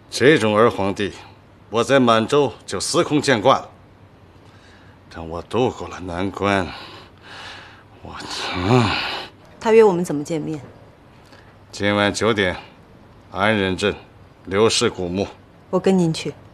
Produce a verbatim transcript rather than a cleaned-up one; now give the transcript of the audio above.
这种二皇帝，我在满洲就司空见惯了。等我渡过了难关，我嗯。 他约我们怎么见面？ 今晚九点，安仁镇刘氏古墓。 我跟您去。